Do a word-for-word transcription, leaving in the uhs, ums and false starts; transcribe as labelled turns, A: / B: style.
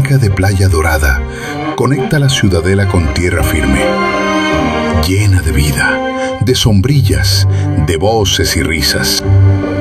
A: blanca de Playa Dorada conecta la ciudadela con tierra firme, llena de vida, de sombrillas, de voces y risas.